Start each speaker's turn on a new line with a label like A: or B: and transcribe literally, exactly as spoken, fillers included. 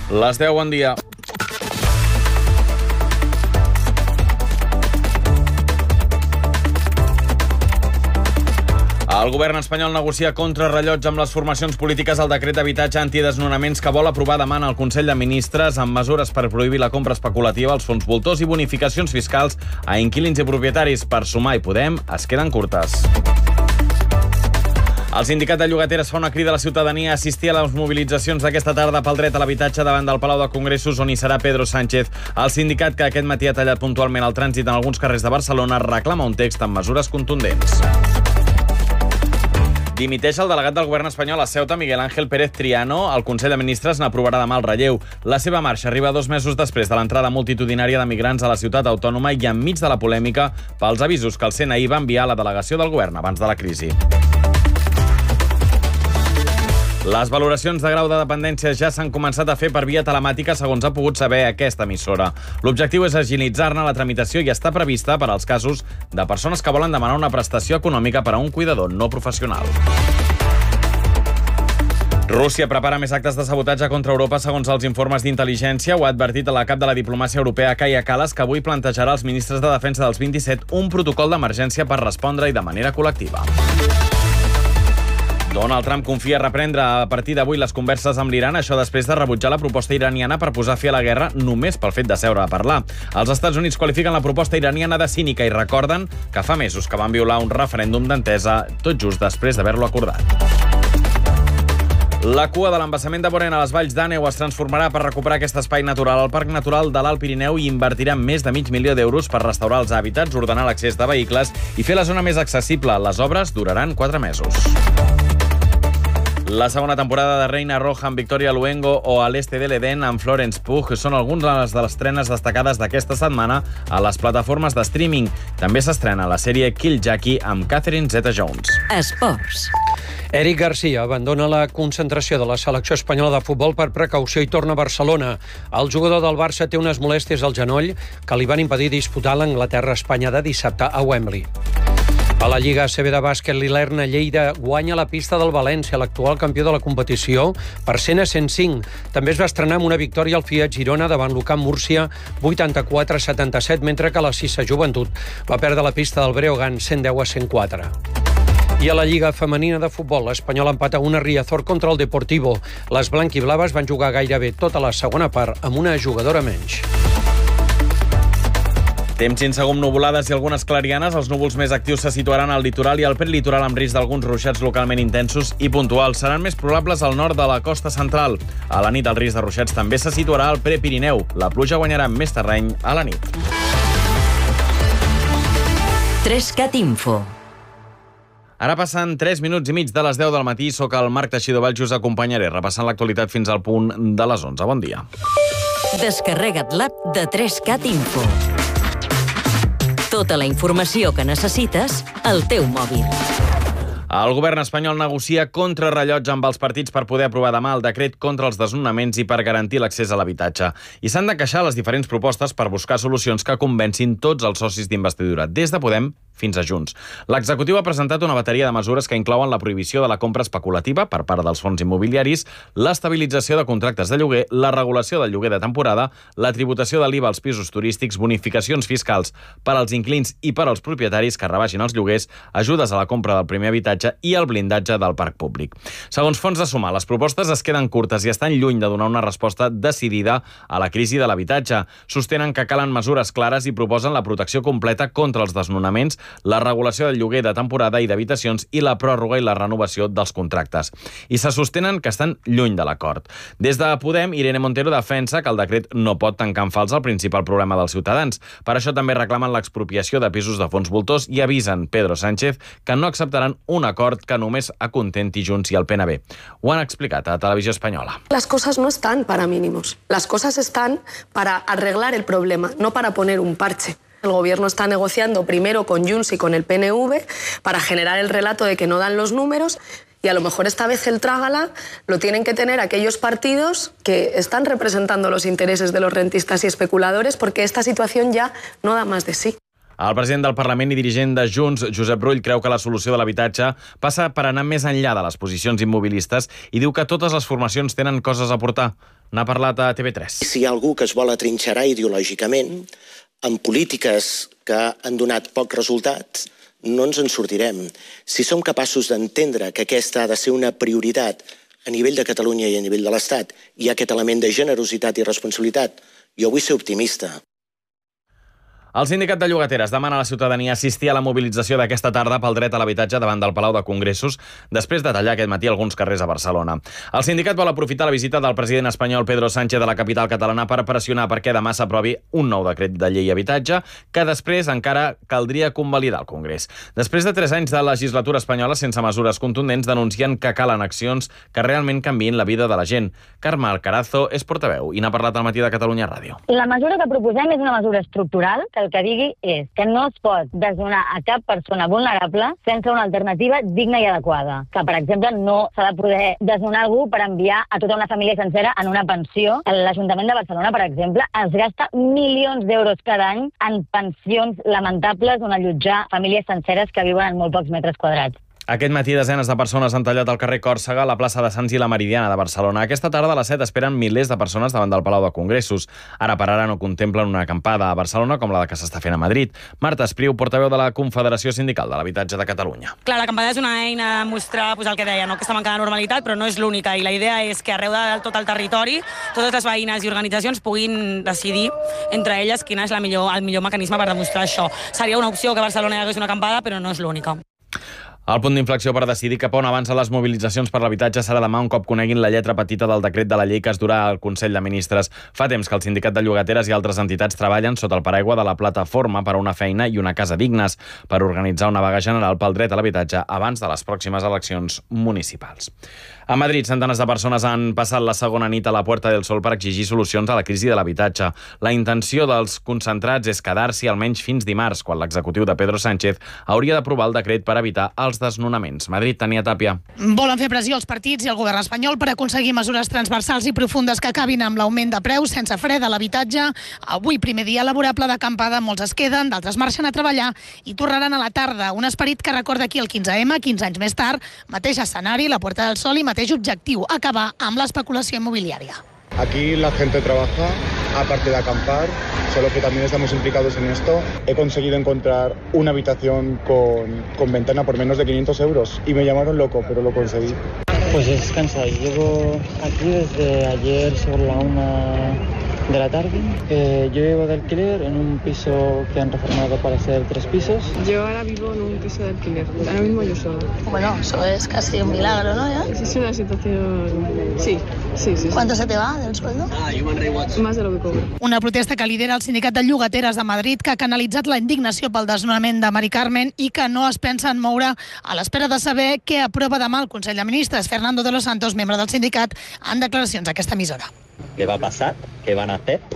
A: Les deu, bon dia. El govern espanyol negocia contrarrellotge amb les formacions polítiques el decret d'habitatge antidesnonaments que vol aprovar demà al Consell de Ministres amb mesures per prohibir la compra especulativa als fons voltors i bonificacions fiscals a inquilins i propietaris. Per Sumar i Podem es queden curtes. El sindicat de llogateres fa una crida a la ciutadania a assistir a les mobilitzacions d'aquesta tarda pel dret a l'habitatge davant del Palau de Congressos, on hi serà Pedro Sánchez. El sindicat, que aquest matí ha tallat puntualment el trànsit en alguns carrers de Barcelona, reclama un text amb mesures contundents. Dimiteix el delegat del govern espanyol a Ceuta, Miguel Ángel Pérez Triano. El Consell de Ministres n'aprovarà demà el relleu. La seva marxa arriba dos mesos després de l'entrada multitudinària de migrants a la ciutat autònoma i enmig de la polèmica pels avisos que el C N I va enviar a la delegació del govern abans de la crisi. Les valoracions de grau de dependència ja s'han començat a fer per via telemàtica, segons ha pogut saber aquesta emissora. L'objectiu és agilitzar-ne la tramitació i està prevista per als casos de persones que volen demanar una prestació econòmica per a un cuidador no professional. Rússia prepara més actes de sabotatge contra Europa, segons els informes d'intel·ligència. Ho ha advertit la cap de la diplomàcia europea, Kaja Kallas, que avui plantejarà als ministres de defensa dels vint-i-set un protocol d'emergència per respondre i de manera col·lectiva. Donald Trump confia reprendre a partir d'avui les converses amb l'Iran, això després de rebutjar la proposta iraniana per posar fi a la guerra només pel fet de seure a parlar. Els Estats Units qualifiquen la proposta iraniana de cínica i recorden que fa mesos que van violar un referèndum d'entesa tot just després d'haver-lo acordat. La cua de l'embassament de Borén a les Valls d'Àneu es transformarà per recuperar aquest espai natural al Parc Natural de l'Alt Pirineu i invertirà més de mig milió d'euros per restaurar els hàbitats, ordenar l'accés de vehicles i fer la zona més accessible. Les obres duraran quatre mesos. La segona temporada de Reina Roja amb Victoria Luengo o A l'Este de l'Edén amb Florence Pugh són algunes de les estrenes destacades d'aquesta setmana a les plataformes de streaming. També s'estrena la sèrie Kill Jackie amb Catherine Zeta-Jones.
B: Esports.
C: Eric Garcia abandona la concentració de la selecció espanyola de futbol per precaució i torna a Barcelona. El jugador del Barça té unes molèsties al genoll que li van impedir disputar l'Anglaterra-Espanya de dissabte a Wembley. A la Lliga A C B de bàsquet, l'Ilerna Lleida guanya la pista del València, l'actual campió de la competició, per cent a cent cinc. També es va estrenar amb una victòria al Fiat Girona davant l'Ucamp Múrcia, vuitanta-quatre a setanta-set, mentre que la Sissa Joventut va perdre la pista del Breogán, cent deu a cent quatre. I a la Lliga Femenina de Futbol, l'Espanyol empata una Riazor contra el Deportivo. Les blanquiblaves van jugar gairebé tota la segona part amb una jugadora menys.
A: Temps insegur amb nuvolades i algunes clarianes. Els núvols més actius se situaran al litoral i al prelitoral amb risc d'alguns ruixats localment intensos i puntuals. Seran més probables al nord de la costa central. A la nit el risc de ruixats també se situarà al Prepirineu. La pluja guanyarà més terreny a la nit.
B: Trescat Info.
A: Ara passen tres minuts i mig de les deu del matí. Soc el Marc Teixidor Valls, us acompanyaré repassant l'actualitat fins al punt de les onze. Bon dia.
B: Descarrega't l'app de Trescat Info. Tota la informació que necessites al teu mòbil.
A: El govern espanyol negocia contrarrellotge amb els partits per poder aprovar demà el decret contra els desnonaments i per garantir l'accés a l'habitatge. I s'han de queixar les diferents propostes per buscar solucions que convencin tots els socis d'investidura, des de Podem fins a Junts. L'executiu ha presentat una bateria de mesures que inclouen la prohibició de la compra especulativa per part dels fons immobiliaris, l'estabilització de contractes de lloguer, la regulació del lloguer de temporada, la tributació de l'I V A als pisos turístics, bonificacions fiscals per als inquilins i per als propietaris que rebaixin els lloguers, ajudes a la compra del primer habitatge i el blindatge del parc públic. Segons Fons de Sumar, les propostes es queden curtes i estan lluny de donar una resposta decidida a la crisi de l'habitatge. Sostenen que calen mesures clares i proposen la protecció completa contra els desnonaments, la regulació del lloguer de temporada i d'habitacions i la pròrroga i la renovació dels contractes. I se sostenen que estan lluny de l'acord. Des de Podem, Irene Montero defensa que el decret no pot tancar en fals el principal problema dels ciutadans. Per això també reclamen l'expropiació de pisos de fons voltors i avisen Pedro Sánchez que no acceptaran un acord que només acontenti Junts i el P N B. Ho han explicat a Televisió Espanyola.
D: Las cosas no están para mínimos. Las cosas están para arreglar el problema, no para poner un parche. El gobierno está negociando primero con Junts y con el P N V para generar el relato de que no dan los números y a lo mejor esta vez el trágala lo tienen que tener aquellos partidos que están representando los intereses de los rentistas y especuladores porque esta situación ya no da más de sí.
A: El president del Parlament i dirigent de Junts, Josep Rull, creu que la solució de l'habitatge passa per anar més enllà de les posicions immobilistes i diu que totes les formacions tenen coses a aportar. N'ha parlat a T V tres.
E: Si hi ha algú que es vol atrinxerar ideològicament amb polítiques que han donat poc resultat, no ens en sortirem. Si som capaços d'entendre que aquesta ha de ser una prioritat a nivell de Catalunya i a nivell de l'Estat, hi ha aquest element de generositat i responsabilitat, jo vull ser optimista.
A: El sindicat de llogateres demana a la ciutadania assistir a la mobilització d'aquesta tarda pel dret a l'habitatge davant del Palau de Congressos després de tallar aquest matí alguns carrers a Barcelona. El sindicat vol aprofitar la visita del president espanyol Pedro Sánchez a la capital catalana per pressionar perquè demà s'aprovi un nou decret de llei habitatge que després encara caldria convalidar al Congrés. Després de tres anys de legislatura espanyola sense mesures contundents, denuncien que calen accions que realment canviïn la vida de la gent. Carme Alcarazo és portaveu i n'ha parlat al matí de Catalunya Ràdio.
F: La mesura que proposem és una mesura estructural que el que digui és que no es pot desnonar a cap persona vulnerable sense una alternativa digna i adequada. Que, per exemple, no s'ha de poder desnonar algú per enviar a tota una família sencera en una pensió. L'Ajuntament de Barcelona, per exemple, es gasta milions d'euros cada any en pensions lamentables on allotjar famílies senceres que viuen en molt pocs metres quadrats.
A: Aquest matí desenes de persones han tallat el carrer Còrsega, la plaça de Sants i la Meridiana de Barcelona. Aquesta tarda a les set esperen milers de persones davant del Palau de Congressos. Ara per ara no contemplen una acampada a Barcelona com la que s'està fent a Madrid. Marta Espriu, portaveu de la Confederació Sindical de l'Habitatge de Catalunya.
G: Clar, l'acampada és una eina de mostrar pues, el que deia, no? Aquesta manca de normalitat, però no és l'única. I la idea és que arreu de tot el territori totes les veïnes i organitzacions puguin decidir entre elles quin és la millor, el millor mecanisme per demostrar això. Seria una opció que a Barcelona hi hagués una acampada, però no és l'única.
A: El punt d'inflexió per decidir cap on avancen les mobilitzacions per l'habitatge serà demà un cop coneguin la lletra petita del decret de la llei que es durà al Consell de Ministres. Fa temps que el Sindicat de Llogateres i altres entitats treballen sota el paraigua de la Plataforma per a una feina i una casa dignes per organitzar una vaga general pel dret a l'habitatge abans de les pròximes eleccions municipals. A Madrid, centenars de persones han passat la segona nit a la Puerta del Sol per exigir solucions a la crisi de l'habitatge. La intenció dels concentrats és quedar-s'hi almenys fins dimarts, quan l'executiu de Pedro Sánchez hauria d'aprovar el decret per evitar els desnonaments. Madrid, Tania Tàpia.
H: Volen fer pressió als partits i al govern espanyol per aconseguir mesures transversals i profundes que acabin amb l'augment de preus sense fre de l'habitatge. Avui, primer dia laborable d'acampada, molts es queden, d'altres marxen a treballar i tornaran a la tarda. Un esperit que recorda aquí el quinze eme, quinze anys més tard, mateix escenari, la Puerta del Sol i mateix objectiu, acabar amb l'especulació immobiliària.
I: Aquí la gente trabaja, aparte de acampar, solo que también estamos implicados en esto. He conseguido encontrar una habitación con, con ventana por menos de quinientos euros y me llamaron loco, pero lo conseguí.
J: Pues es cansado. Llevo aquí desde ayer sobre la una de la tarde. Eh, yo vivo de alquiler en un piso que han reformado para hacer tres pisos.
K: Yo ahora vivo en un piso de alquiler. Ahora mismo yo sola.
L: Bueno, eso es casi un milagro, ¿no? ¿Ya?
K: Es una situación... Sí, sí, sí.
L: ¿Cuánto se te va del sueldo?
K: Más de lo que cobro.
H: Una protesta que lidera el Sindicat de Llogateres de Madrid, que ha canalitzat la indignació pel desnonament de Mari Carmen i que no es pensa en moure a l'espera de saber què aprova demà el Consell de Ministres. Fernando de los Santos, membre del sindicat, en declaracions a aquesta emissora.
M: ¿Qué va a pasar? ¿Qué van a hacer?